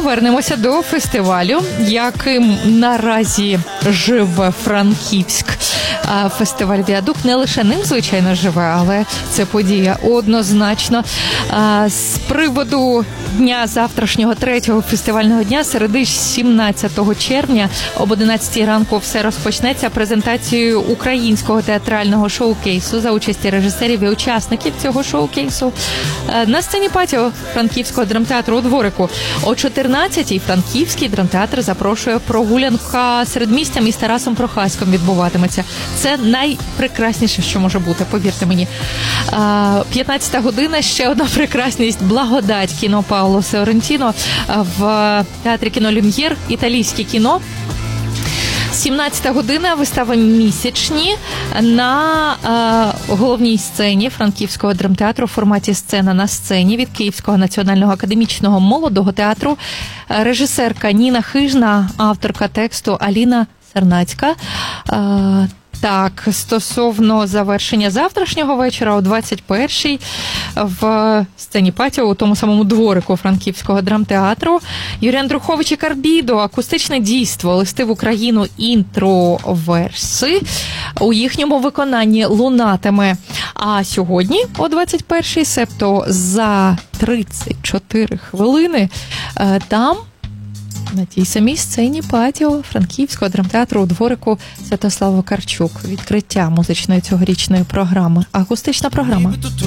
повернемося до фестивалю, яким наразі живе Франківськ. Фестиваль «Віадукт» не лише ним, звичайно, живе, але це подія однозначно. З приводу дня завтрашнього, третього фестивального дня, середи 17 червня об 11 ранку все розпочнеться презентацією українського театрального шоу-кейсу за участі режисерів і учасників цього шоу-кейсу на сцені патіо Франківського драмтеатру у Дворику. О 14-й Франківський драмтеатр запрошує прогулянка середмістям із Тарасом Прохаськом відбуватиметься. Це найпрекрасніше, що може бути, повірте мені. 15-та година, ще одна прекрасність. «Благодать» кіно Пауло Соррентіно в театрі кіно «Люм'єр», італійське кіно. 17-та година, вистава «Місячні» на головній сцені Франківського драмтеатру в форматі «Сцена на сцені» від Київського національного академічного молодого театру. Режисерка Ніна Хижна, авторка тексту Аліна Сернацька. Так, стосовно завершення завтрашнього вечора о 21-й в сцені патіо у тому самому Дворику Франківського драмтеатру Юрій Андрухович і Карбідо, акустичне дійство, листи в Україну, інтроверси у їхньому виконанні лунатиме. А сьогодні о 21-й, себто за 34 хвилини, там на тій самій сцені патіо Франківського драмтеатру у Дворику Святослав Вакарчук. Відкриття музичної цьогорічної програми. Акустична програма.